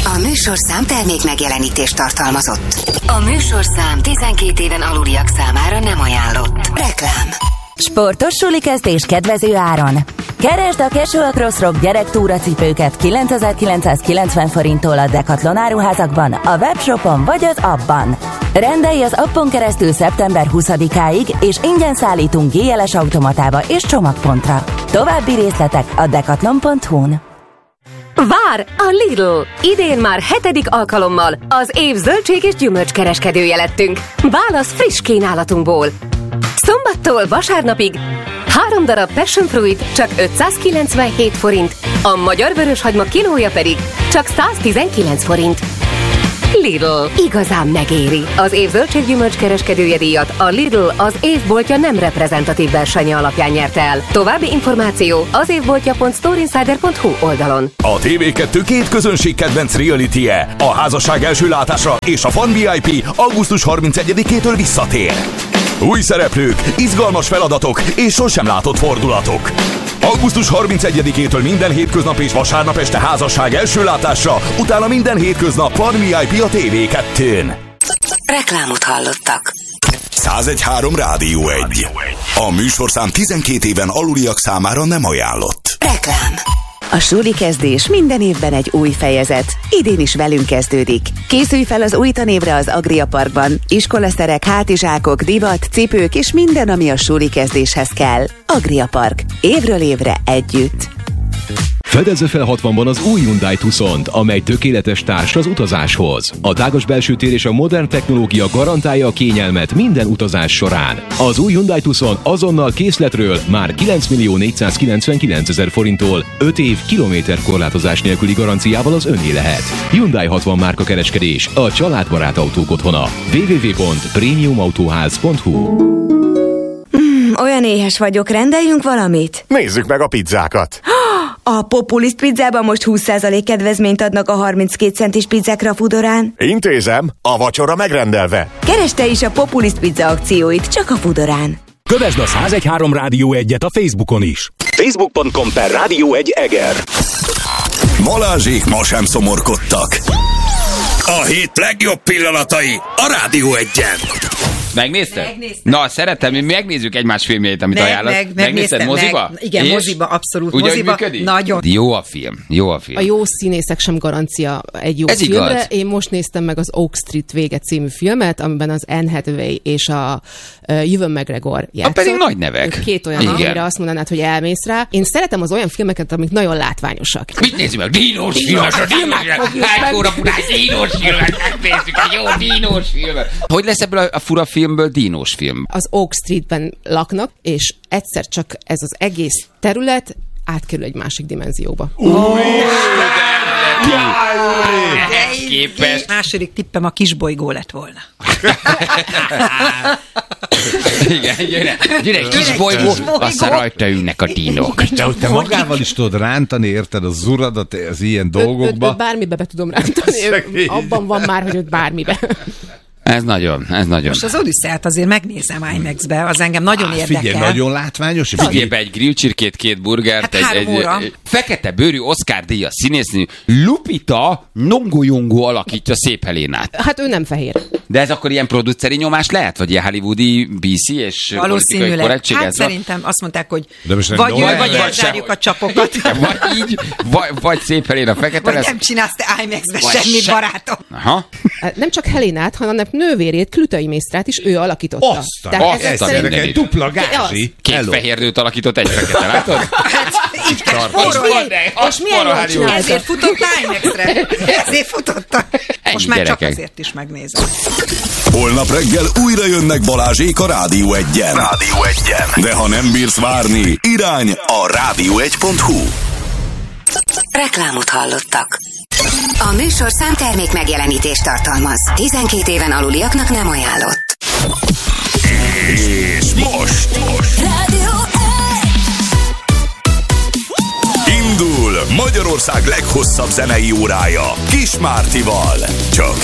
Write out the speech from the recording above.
A műsorszám termék megjelenítést tartalmazott. A műsorszám 12 éven aluliak számára nem ajánlott. Reklám. Sportos sulikeztés kedvező áron. Keresd a Casual Crossrock gyerektúracipőket 9990 forinttól a Decathlon áruházakban, a webshopon vagy az appban. Rendelj az appon keresztül szeptember 20-áig, és ingyen szállítunk GLS automatába és csomagpontra. További részletek a decathlon.hu-n. Vár a Lidl! Idén már 7. alkalommal az év zöldség és gyümölcskereskedője lettünk. Válasz friss kínálatunkból. Szombattól vasárnapig 3 darab passion fruit csak 597 forint, a magyar vöröshagyma kilója pedig csak 119 forint. Lidl. Igazán megéri. Az év zöldséggyümölcs kereskedője díjat a Lidl az évboltja nem reprezentatív versenye alapján nyerte el. További információ az évboltja.storeinsider.hu oldalon. A TV2 két közönség kedvenc reality-je, a házasság első látásra és a Fan VIP augusztus 31-től visszatér. Új szereplők, izgalmas feladatok és sosem látott fordulatok. Augusztus 31-től minden hétköznap és vasárnap este házasság első látásra, utána minden hétköznap Fan VIP a TV2-n. Reklámot hallottak. 101.3 Rádió 1. A műsorszám 12 éven aluliak számára nem ajánlott. Reklám. A suli kezdés minden évben egy új fejezet. Idén is velünk kezdődik. Készülj fel az új tanévre az Agria Parkban. Iskolaszerek, hátizsákok, divat, cipők és minden, ami a suli kezdéshez kell. Agria Park. Évről évre együtt. Fedezze fel 60-ban az új Hyundai Tucsont, amely tökéletes társ az utazáshoz. A tágas belső tér és a modern technológia garantálja a kényelmet minden utazás során. Az új Hyundai Tucson azonnal készletről már 9.499.000 forinttól 5 év kilométerkorlátozás nélküli garanciával az öné lehet. Hyundai 60 márka kereskedés, a családbarát autók otthona. www.premiumautoház.hu. Olyan éhes vagyok, rendeljünk valamit? Nézzük meg a pizzákat! A Populist pizzában most 20% kedvezményt adnak a 32 centis pizzákra a Foodorán. Intézem, a vacsora megrendelve. Keresd te is a Populist pizza akcióit, csak a Foodorán. Kövesd a 101.3 Rádió 1-et a Facebookon is. Facebook.com/Rádió 1 Eger. Balázsék ma sem szomorkodtak. A hét legjobb pillanatai a Rádió 1-en. Megnézted? Na, szeretem, mi megnézzük egymás filmjeit, amit ajánlasz. Megnézted moziba? Igen, moziba, abszolút. Ugye, moziba, nagyon. Jó a film. A jó színészek sem garancia egy jó ez filmre. Igaz. Én most néztem meg az Oak Street vége című filmet, amiben az Anne Hathaway és a Ewan McGregor játszott. Pedig nagy nevek. Két olyan, amire azt mondanád, hogy elmész rá. Én szeretem az olyan filmeket, amik nagyon látványosak. Mit nézzük meg? Dínós filmet! Hátkóra pudás dínós filmet! Megnézzük egy jó dínós filmet! Hogy lesz ebből a fura filmből dínós film? Az Oak Streetben laknak, és egyszer csak ez az egész terület átkerül egy másik dimenzióba. Képest. Második tippem a kisbolygó lett volna. Igen, gyere egy kisbolygó, aztán rajta ülnek a dínok. Te magával is tudod rántani, érted, az uradat az ilyen dolgokba. Bármibe be tudom rántani. Abban van már, hogy bármibe. Ez nagyon. Most az Odüsszát azért megnézem IMAX-be, az engem nagyon érdekel. Figyelj, nagyon látványos. Vigyél be egy grillcsirkét, 2 burgert, egy fekete bőrű Oscar-díjas színésznő Lupita Nyong'o alakítja Szép Helénát. Hát ő nem fehér. De ez akkor ilyen produceri nyomás lehet? Vagy ilyen hollywoodi BC és politikai korrektség? Hát szerintem azt mondták, hogy vagy ő, vagy elzárjuk a csapokat. Vagy így, vagy Szép Heléna fekete vagy lesz. nem csinálsz te IMAX-be semmit, barátom. Aha. Nem csak Helénát, hanem nővérét, Klütai Mésztrát is ő alakította. Ez egy dupla gázsi. 2 fehér nőt alakított, egy fekete, látod? És milyen jól csinálta? Ezért futott IMAX-re. Ezért futottak. Most már csak azért is megnézem. Holnap reggel újra jönnek Balázsék a Rádió 1-en. De ha nem bírsz várni, irány a rádió1.hu. Reklámot hallottak. A műsorszám termék megjelenítést tartalmaz. 12 éven aluliaknak nem ajánlott. És most Rádió 1. Indul Magyarország leghosszabb zenei órája Kis Mártival. Csak